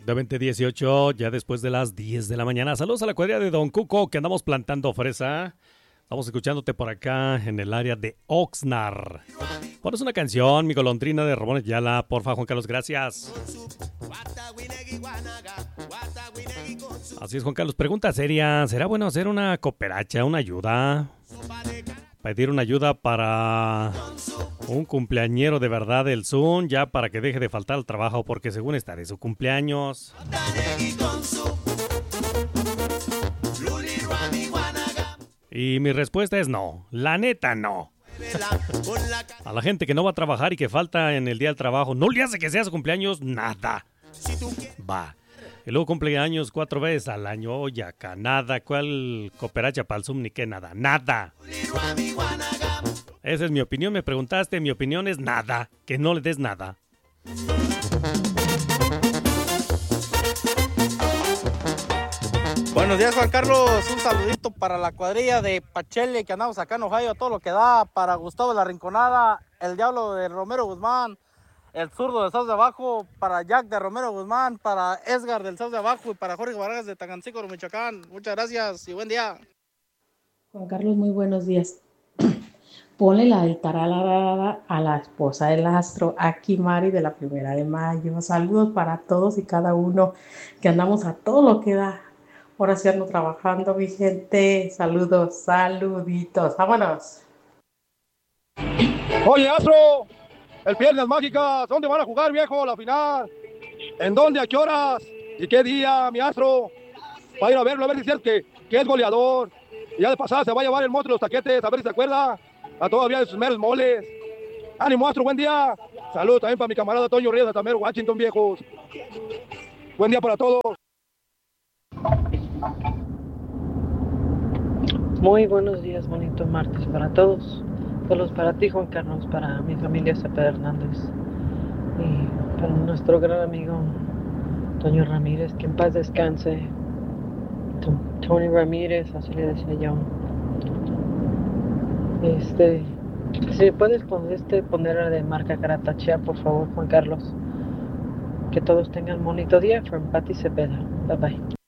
Exactamente 18, ya después de las 10 de la mañana. Saludos a la cuadrilla de Don Cuco, que andamos plantando fresa. Estamos escuchándote por acá en el área de Oxnard. Pones una canción, mi golondrina de Ramones Yala, porfa, Juan Carlos, gracias. Así es, Juan Carlos, pregunta seria. ¿Será bueno hacer una cooperacha, una ayuda? Pedir una ayuda para un cumpleañero de verdad del Zoom, ya para que deje de faltar al trabajo, porque según está de su cumpleaños. Y mi respuesta es no, la neta no. A la gente que no va a trabajar y que falta en el día del trabajo, no le hace que sea su cumpleaños nada. Va. Y luego cumpleaños 4 veces al año, oye acá, nada. ¿Cuál cooperacha para el Zoom ni qué? Nada, nada. Esa es mi opinión, me preguntaste, mi opinión es nada, que no le des nada. Buenos días, Juan Carlos, un saludito para la cuadrilla de Pachele que andamos acá en Ohio, todo lo que da, para Gustavo de la Rinconada, el Diablo de Romero Guzmán, el Zurdo de South de Abajo, para Jack de Romero Guzmán, para Edgar del South de Abajo y para Jorge Vargas de Tagancícoro, Michoacán. Muchas gracias y buen día. Juan Carlos, muy buenos días. Ponle la del tararara a la esposa del astro, aquí Mari de la 1 de Mayo. Saludos para todos y cada uno que andamos a todo lo que da. Ahora sí ando trabajando, mi gente. Saludos, saluditos. Vámonos. Oye, Astro, el Piernas Mágicas, ¿dónde van a jugar, viejo, la final? ¿En dónde, a qué horas? ¿Y qué día, mi Astro? Va a ir a verlo, a ver si es cierto que es goleador. Y ya de pasada se va a llevar el monstruo de los taquetes, a ver si se acuerda. A todavía de sus meros moles. Ánimo, Astro, buen día. Saludos también para mi camarada Toño Ríos de Tamero, Washington, viejos. Buen día para todos. Muy buenos días, bonito martes para todos. Saludos para ti, Juan Carlos, para mi familia Cepeda Hernández y para nuestro gran amigo Toño Ramírez, que en paz descanse. Tony Ramírez, así le decía yo. Si puedes poner de marca Caratachea, por favor, Juan Carlos. Que todos tengan un bonito día. From Pati Cepeda. Bye bye.